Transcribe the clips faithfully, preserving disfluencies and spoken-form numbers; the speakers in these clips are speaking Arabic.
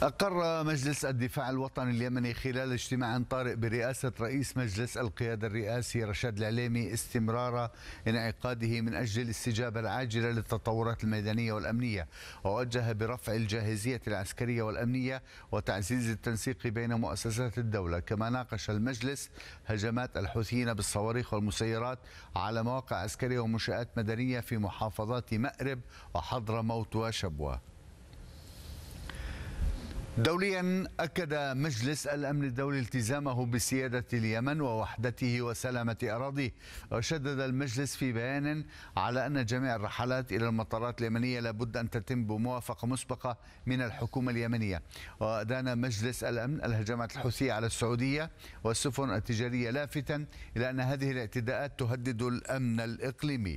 أقر مجلس الدفاع الوطني اليمني خلال اجتماع طارئ برئاسة رئيس مجلس القيادة الرئاسي رشاد العليمي استمرار انعقاده من أجل الاستجابة العاجلة للتطورات الميدانية والأمنية، ووجه برفع الجاهزية العسكرية والأمنية وتعزيز التنسيق بين مؤسسات الدولة. كما ناقش المجلس هجمات الحوثيين بالصواريخ والمسيرات على مواقع عسكرية ومنشآت مدنية في محافظات مأرب وحضرموت وشبوة. دوليا، أكد مجلس الأمن الدولي التزامه بسيادة اليمن ووحدته وسلامة أراضيه، وشدد المجلس في بيان على أن جميع الرحلات إلى المطارات اليمنية لابد أن تتم بموافقة مسبقة من الحكومة اليمنية. وأدان مجلس الأمن الهجمات الحوثية على السعودية والسفن التجارية، لافتاً إلى أن هذه الاعتداءات تهدد الأمن الإقليمي.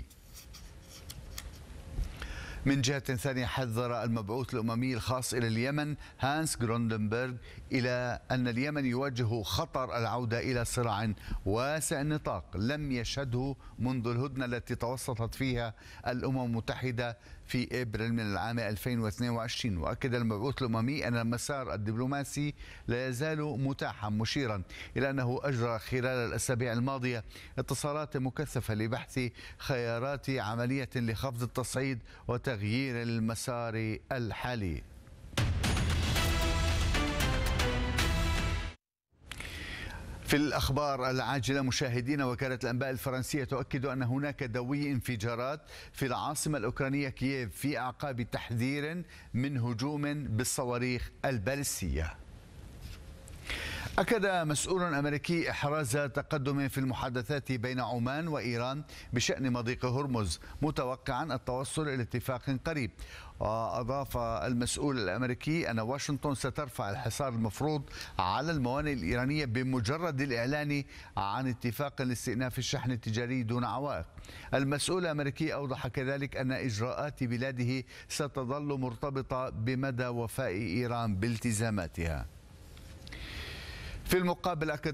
من جهة ثانية، حذر المبعوث الأممي الخاص إلى اليمن هانس جروندنبرغ إلى أن اليمن يواجه خطر العودة إلى صراع واسع النطاق لم يشهده منذ الهدنة التي توسطت فيها الأمم المتحدة في إبريل من العام ألفين واثنين وعشرين. وأكد المبعوث الأممي أن المسار الدبلوماسي لا يزال متاحا، مشيرا إلى أنه أجرى خلال الأسابيع الماضية اتصالات مكثفة لبحث خيارات عملية لخفض التصعيد وتغيير المسار الحالي. في الأخبار العاجلة مشاهدينا، وكالة الأنباء الفرنسية تؤكد أن هناك دوي انفجارات في العاصمة الأوكرانية كييف في أعقاب تحذير من هجوم بالصواريخ البالستية. أكد مسؤول أمريكي إحراز تقدم في المحادثات بين عمان وإيران بشأن مضيق هرمز، متوقعا التوصل إلى اتفاق قريب. وأضاف المسؤول الأمريكي أن واشنطن سترفع الحصار المفروض على الموانئ الإيرانية بمجرد الإعلان عن اتفاق لاستئناف الشحن التجاري دون عوائق. المسؤول الأمريكي أوضح كذلك أن إجراءات بلاده ستظل مرتبطة بمدى وفاء إيران بالتزاماتها. في المقابل، أكد